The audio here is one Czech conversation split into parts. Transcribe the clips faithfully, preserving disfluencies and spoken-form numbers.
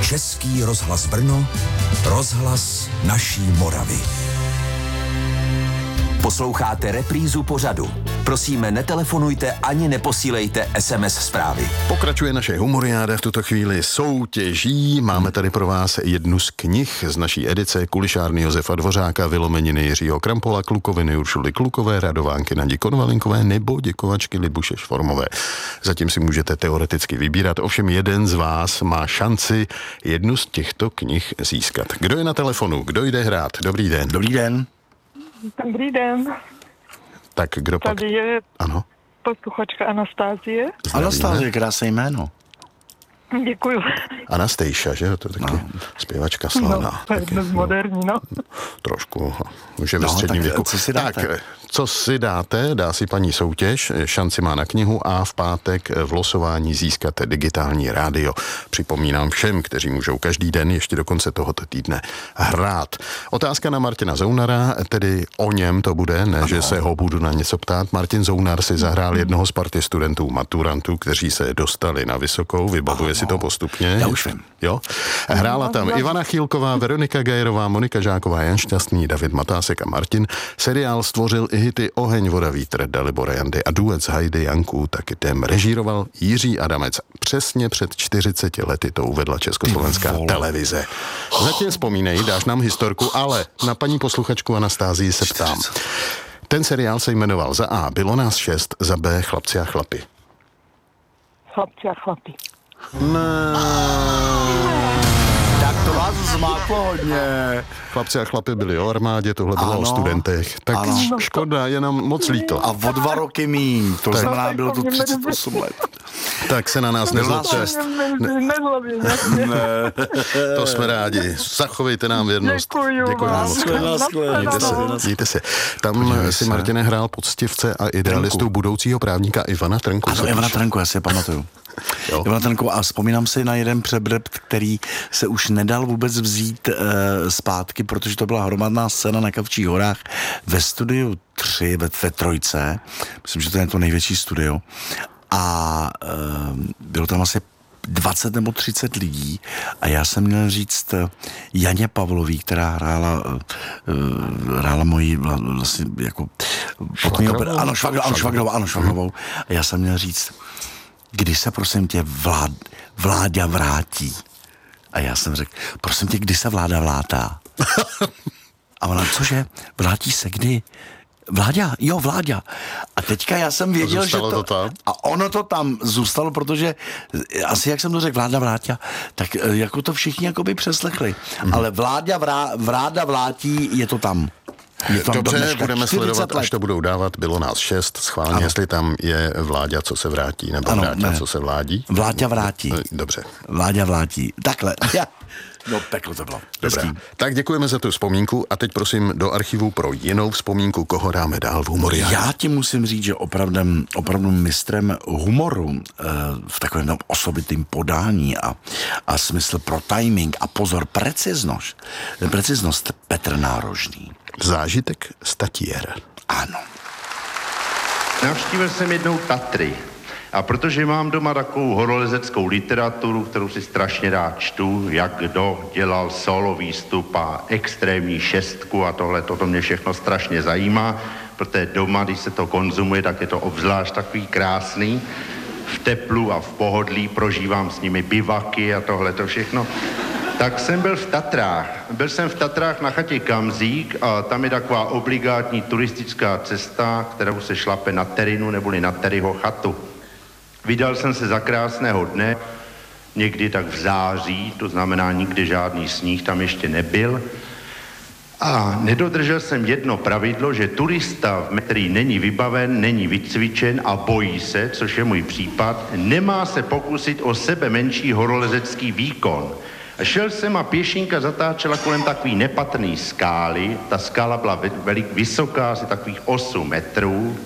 Český rozhlas Brno, rozhlas naší Moravy. Posloucháte reprízu pořadu. Prosíme, netelefonujte ani neposílejte es em es zprávy. Pokračuje naše humoriáda v tuto chvíli soutěží. Máme tady pro vás jednu z knih z naší edice: Kulišárny Josefa Dvořáka, Vylomeniny Jiřího Krampola, Klukoviny Uršuly Klukové, Radovánky Nadi Konvalinkové nebo Děkovačky Libuše Švormové. Zatím si můžete teoreticky vybírat, ovšem jeden z vás má šanci jednu z těchto knih získat. Kdo je na telefonu? Kdo jde hrát? Dobrý den. Dobrý den. Dobrý den. Tak kdo pak? Tady je Ano. posluchačka Anastázie. Anastázie, krásné jméno. Děkuju. Anastejša, že? To je taky no. Zpěvačka No, slavná. to je dnes moderní, no. Trošku, už je ve No, středním tak věku. co si dáte? Tak, co si dáte? Dá si paní soutěž, šanci má na knihu a v pátek v losování získáte digitální rádio. Připomínám všem, kteří můžou každý den ještě do konce tohoto týdne hrát. Otázka na Martina Zounara, tedy o něm to bude, ne, ano. že se ho budu na něco ptát. Martin Zounar si zahrál jednoho z party studentů maturantů, kteří se dostali na vysokou, vybavuje ano. si to postupně. Já už vím. Jo? Hrála tam Ivana Chýlková, Veronika Gajerová, Monika Žáková, Jan Šťastný, David Matásek a Martin. Seriál stvořil i hity Oheň, voda, vítr, Dalibora Jandy a duet s Heidi Janků, tak jdem. Režíroval Jiří Adamec. Přesně před čtyřiceti lety to uvedla Československá televize. Zatím vzpomínej, dáš nám historku, ale na paní posluchačku Anastázii se ptám. Ten seriál se jmenoval za A. Bylo nás šest, za B. Chlapci a chlapy. Chlapci a chlapy. Ne. Tak to vás zmáklo hodně. Chlapci a chlapy byli o armádě, tohle bylo ano, o studentech. Tak ano. škoda, je nám moc líto. A o dva roky míň, to tak. znamená, bylo to třicet osm let. Tak se na nás nezlobte. Ne. To jsme rádi. Zachovejte nám věrnost. Děkuju vám. Mějte se, mějte se. Tam si, Martine, hrál poctivce a idealistu budoucího právníka Ivana Trnku. Ano, Ivana Trnku, já si je pamatuju. Jo. Ivana Trnku, a vzpomínám si na jeden přebrept, který se už nedal vůbec vzít e, zpátky, protože to byla hromadná scéna na Kavčích horách ve studiu tři, ve, ve Trojce. Myslím, že to je to největší studio. A e, bylo tam asi dvacet nebo třicet lidí a já jsem měl říct Janě Pavlový, která hrála, uh, hrála moji vlastně jako Švagrovou? Ano, Švagrovou, ano, Švagrovou, ano, Švagrovou. A já jsem měl říct, kdy se, prosím tě, vlád, vláda vrátí. A já jsem řekl, prosím tě, kdy se vláda vlátá? A ona, cože, vrátí se kdy? Vláďa, jo, Vláďa. A teďka já jsem věděl, že to... to tam? A ono to tam zůstalo, protože asi, jak jsem to řekl, Vláda Vláďa, tak jako to všichni jakoby přeslechli. Mm. Ale Vláďa, vrá, Vláda Vlátí, je to tam. Je tam dobře, budeme sledovat, let. Až to budou dávat. Bylo nás šest, schválně, ano. Jestli tam je Vláďa, co se vrátí, nebo ano, Vláďa, ne. co se vládí. Vláďa vrátí. Dobře. Vláďa vrátí. Takhle. No, peklo to bylo. Dobrá. Tak děkujeme za tu vzpomínku a teď prosím do archivu pro jinou vzpomínku, koho dáme dál v humoriádě. Já ti musím říct, že opravdu, opravdu mistrem humoru e, v takovém osobitým podání a, a smysl pro timing a pozor, preciznost, preciznost Petr Nárožný. Zážitek statiéra. Ano. Navštívil jsem jednou Tatry. A protože mám doma takovou horolezeckou literaturu, kterou si strašně rád čtu, jak kdo dělal solo výstup a extrémní šestku a tohle, to mě všechno strašně zajímá, protože doma, když se to konzumuje, tak je to obzvlášť takový krásný. V teplu a v pohodlí prožívám s nimi bivaky a tohle to všechno. Tak jsem byl v Tatrách. Byl jsem v Tatrách na chatě Kamzík a tam je taková obligátní turistická cesta, kterou se šlape na Terinu neboli na Terryho chatu. Vydal jsem se za krásného dne, někdy tak v září, to znamená nikdy žádný sníh tam ještě nebyl. A nedodržel jsem jedno pravidlo, že turista, který není vybaven, není vycvičen a bojí se, což je můj případ, nemá se pokusit o sebe menší horolezecký výkon. A šel jsem a pěšinka zatáčela kolem takový nepatrný skály. Ta skála byla velik vysoká, asi takových osm metrů.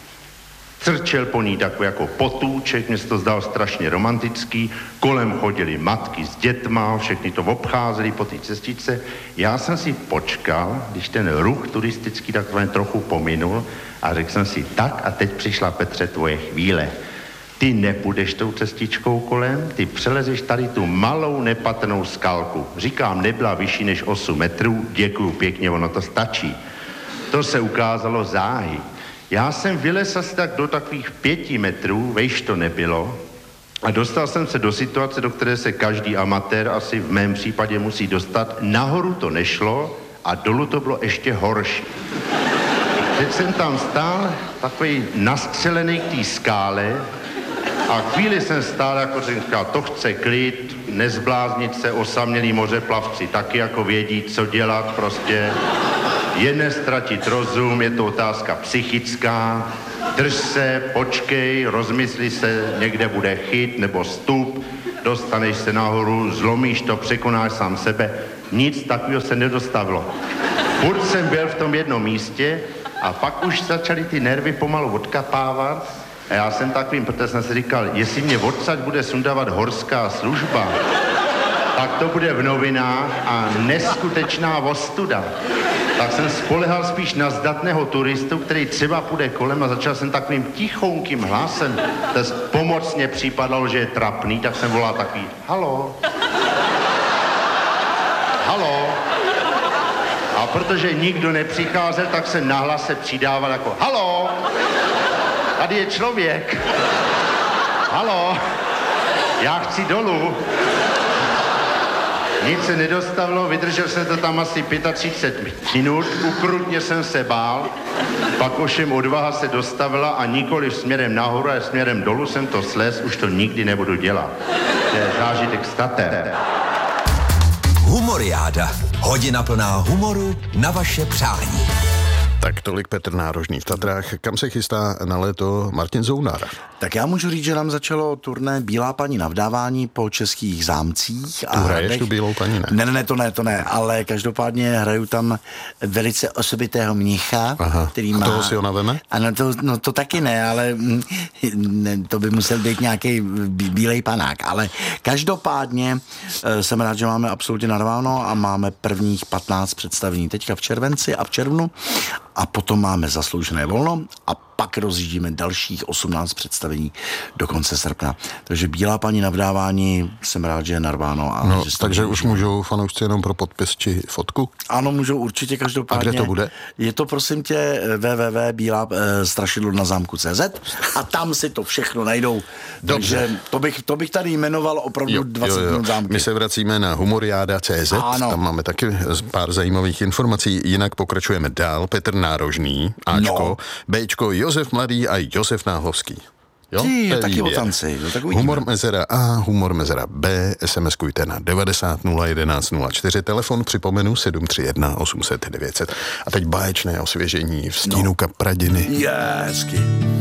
Crčel po ní takový jako potůček, mně se to zdalo strašně romantický. Kolem chodili matky s dětma, všechny to obcházeli po té cestičce. Já jsem si počkal, když ten ruch turistický takové trochu pominul a řekl jsem si, tak a teď přišla, Petře, tvoje chvíle. ty nepůjdeš tou cestičkou kolem, ty přelezeš tady tu malou nepatrnou skalku. Říkám, nebyla vyšší než osm metrů, děkuju pěkně, ono to stačí. To se ukázalo záhy. Já jsem vylez asi tak do takových pěti metrů, vejš to nebylo, a dostal jsem se do situace, do které se každý amatér asi v mém případě musí dostat. Nahoru to nešlo a dolů to bylo ještě horší. Teď jsem tam stál, takový nastřelený k té skále, a chvíli jsem stál, jako jsem říkal, to chce klid, nezbláznit se, osamělí mořeplavci taky jako vědí, co dělat, prostě je nestratit rozum, je to otázka psychická, drž se, počkej, rozmysli se, někde bude chyt nebo stup, dostaneš se nahoru, zlomíš to, překonáš sám sebe, nic takového se nedostavilo. Furt jsem byl v tom jednom místě a pak už začaly ty nervy pomalu odkapávat. A já jsem takovým, protože jsem si říkal, jestli mě odsaď bude sundávat horská služba, tak to bude v novinách a neskutečná ostuda. Tak jsem spolehal spíš na zdatného turistu, který třeba půjde kolem, a začal jsem takovým tichounkým hlasem. To pomocně připadalo, že je trapný, tak jsem volal takový, halo, halo. A protože nikdo nepřicházel, tak jsem nahlas se přidával jako, halo. Tady je člověk. Halo, já chci dolů. Nic se nedostavilo, vydržel jsem to tam asi třicet pět minut, ukrutně jsem se bál, pak ovšem odvaha se dostavila a nikoliv směrem nahoru, ale směrem dolů jsem to slez, už to nikdy nebudu dělat. To je zážitek staté. Humoriáda. Hodina plná humoru na vaše přání. Tak tolik Petr Nárožný v Tatrách. Kam se chystá na léto Martin Zounar? Tak já můžu říct, že nám začalo turné Bílá paní na vdávání po českých zámcích. Tu hraješ tu Bílou paní, ne? Ne, ne, to ne, to ne, ale každopádně hraju tam velice osobitého mnicha, Aha. který A má... toho si ho naveme? Ano, to, no to taky ne, ale ne, to by musel být nějaký bílej panák, ale každopádně jsem rád, že máme absolutně narváno a máme prvních patnáct představení teďka v červenci a v červnu a potom máme zasloužené volno a pak rozjíždíme dalších osmnáct představení do konce srpna. Takže Bílá paní na vdávání, jsem rád, že je narváno. A no, že takže už můžou fanoušci jenom pro podpis či fotku? Ano, můžou určitě každopádně. A kde to bude? Je to prosím tě w w w tečka bílá strašidlo na zámku tečka cé zet a tam si to všechno najdou. Dobře. Takže to bych, to bych tady jmenoval opravdu jo, dvacet jo, jo. minut zámky. My se vracíme na humoriáda tečka cé zet, ano. Tam máme taky pár zajímavých informací, jinak pokračujeme dál. Petr Nárožný, Ačko, no. Bčko, Josef Mladý a Josef Náhovský. Jo? Ty, je taky o tanci. No, tak Humor Mezera A, Humor Mezera B, SMSkujte na devadesát nula jedenáct nula čtyři, telefon připomenu sedm tři jedna osm set devět set. A teď báječné osvěžení v stínu no. Kapradiny. Je, hezky.